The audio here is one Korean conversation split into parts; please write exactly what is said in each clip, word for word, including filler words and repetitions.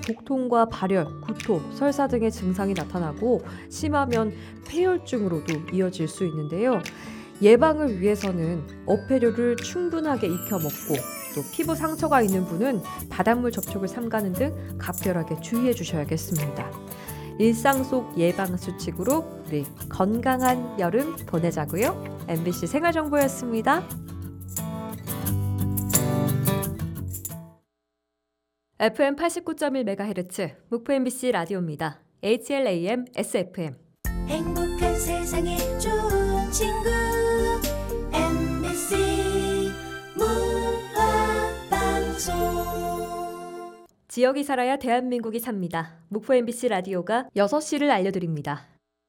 복통과 발열, 구토, 설사 등의 증상이 나타나고 심하면 폐혈증으로도 이어질 수 있는데요. 예방을 위해서는 어패류를 충분하게 익혀 먹고 또 피부 상처가 있는 분은 바닷물 접촉을 삼가는 등 각별하게 주의해 주셔야겠습니다. 일상 속 예방 수칙으로 우리 건강한 여름 보내자고요. 엠비씨 생활정보였습니다. 에프엠 팔십구 점 일 메가헤르츠 목포 엠비씨 라디오입니다. 에이치엘에이엠 에스에프엠 행복한 세상에 좋은 친구 엠비씨 문화방송. 지역이 살아야 대한민국이 삽니다. 목포 엠비씨 라디오가 여섯 시를 알려드립니다.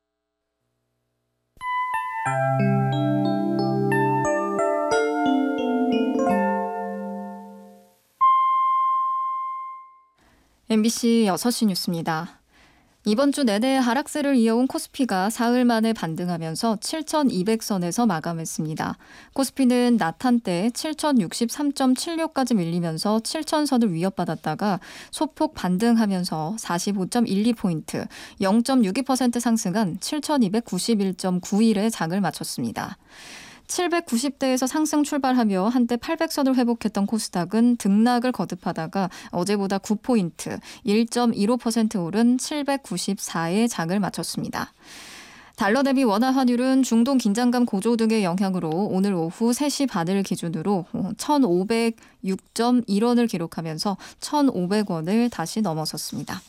엠비씨 여섯 시 뉴스입니다. 이번 주 내내 하락세를 이어온 코스피가 사흘 만에 반등하면서 칠천이백 선에서 마감했습니다. 코스피는 낮 한때 칠천육십삼 점 칠육까지 밀리면서 칠천 선을 위협받았다가 소폭 반등하면서 사십오 점 일이 포인트, 영 점 육이 퍼센트 상승한 칠천이백구십일 점 구일에 장을 마쳤습니다. 칠백구십 대에서 상승 출발하며 한때 팔백 선을 회복했던 코스닥은 등락을 거듭하다가 어제보다 구 포인트, 일 점 일오 퍼센트 오른 칠백구십사에 장을 마쳤습니다. 달러 대비 원화 환율은 중동 긴장감 고조 등의 영향으로 오늘 오후 세 시 반을 기준으로 천오백육 점 일 원을 기록하면서 천오백 원을 다시 넘어섰습니다.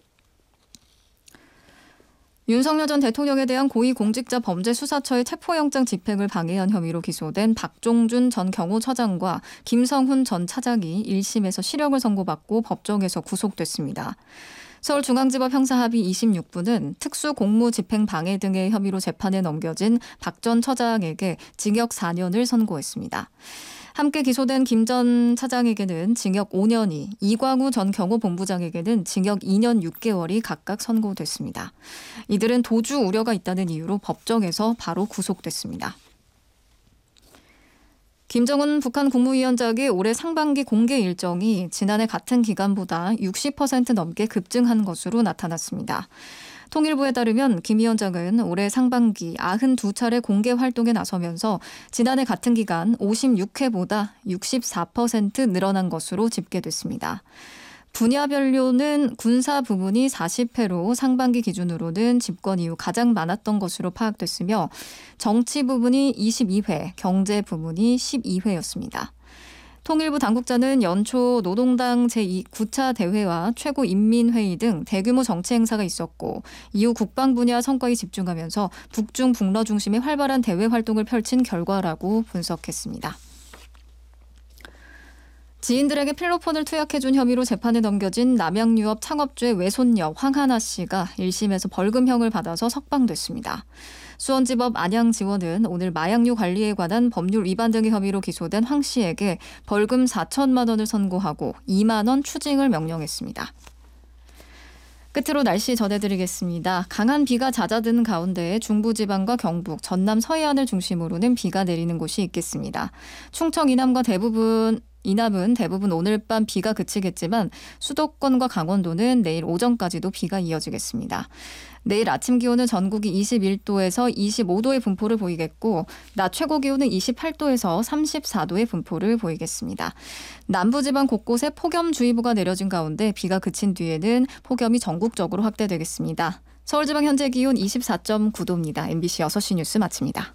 윤석열 전 대통령에 대한 고위공직자범죄수사처의 체포영장 집행을 방해한 혐의로 기소된 박종준 전 경호처장과 김성훈 전 차장이 일 심에서 실형을 선고받고 법정에서 구속됐습니다. 서울중앙지법 형사합의 이십육 부는 특수공무집행 방해 등의 혐의로 재판에 넘겨진 박 전 처장에게 징역 사 년을 선고했습니다. 함께 기소된 김 전 차장에게는 징역 오 년이, 이광우 전 경호본부장에게는 징역 이 년 육 개월이 각각 선고됐습니다. 이들은 도주 우려가 있다는 이유로 법정에서 바로 구속됐습니다. 김정은 북한 국무위원장의 올해 상반기 공개 일정이 지난해 같은 기간보다 육십 퍼센트 넘게 급증한 것으로 나타났습니다. 통일부에 따르면 김 위원장은 올해 상반기 구십이 차례 공개 활동에 나서면서 지난해 같은 기간 오십육 회보다 육십사 퍼센트 늘어난 것으로 집계됐습니다. 분야별로는 군사 부문이 사십 회로 상반기 기준으로는 집권 이후 가장 많았던 것으로 파악됐으며 정치 부문이 이십이 회, 경제 부문이 십이 회였습니다. 통일부 당국자는 연초 노동당 제구 차 대회와 최고인민회의 등 대규모 정치 행사가 있었고 이후 국방 분야 성과에 집중하면서 북중 북러 중심의 활발한 대외 활동을 펼친 결과라고 분석했습니다. 지인들에게 필로폰을 투약해준 혐의로 재판에 넘겨진 남양유업 창업주의 외손녀 황하나 씨가 일 심에서 벌금형을 받아서 석방됐습니다. 수원지법 안양지원은 오늘 마약류 관리에 관한 법률 위반 등의 혐의로 기소된 황 씨에게 벌금 사천만 원을 선고하고 이만 원 추징을 명령했습니다. 끝으로 날씨 전해드리겠습니다. 강한 비가 잦아드는 가운데 중부지방과 경북, 전남 서해안을 중심으로는 비가 내리는 곳이 있겠습니다. 충청 이남과 대부분 이남은 대부분 오늘 밤 비가 그치겠지만 수도권과 강원도는 내일 오전까지도 비가 이어지겠습니다. 내일 아침 기온은 전국이 이십일 도에서 이십오 도의 분포를 보이겠고 낮 최고 기온은 이십팔 도에서 삼십사 도의 분포를 보이겠습니다. 남부지방 곳곳에 폭염주의보가 내려진 가운데 비가 그친 뒤에는 폭염이 전국적으로 확대되겠습니다. 서울지방 현재 기온 이십사 점 구 도입니다. 엠비씨 여섯 시 뉴스 마칩니다.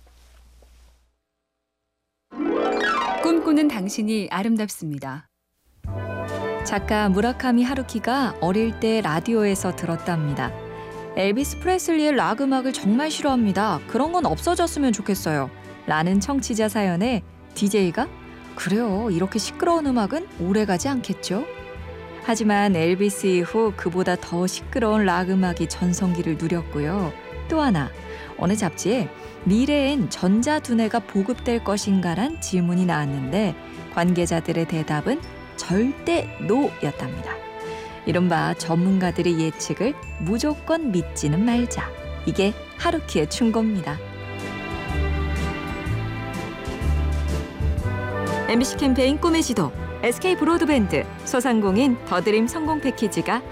꿈꾸는 당신이 아름답습니다. 작가 무라카미 하루키가 어릴 때 라디오에서 들었답니다. 엘비스 프레슬리의 락 음악을 정말 싫어합니다. 그런 건 없어졌으면 좋겠어요. 라는 청취자 사연에 디제이가 그래요. 이렇게 시끄러운 음악은 오래가지 않겠죠? 하지만 엘비스 이후 그보다 더 시끄러운 락 음악이 전성기를 누렸고요. 또 하나, 어느 잡지에 미래엔 전자두뇌가 보급될 것인가란 질문이 나왔는데 관계자들의 대답은 절대 노였답니다. 이른바 전문가들의 예측을 무조건 믿지는 말자. 이게 하루키의 충고입니다. 엠비씨 캠페인 꿈의 지도, 에스케이 브로드밴드, 소상공인 더드림 성공 패키지가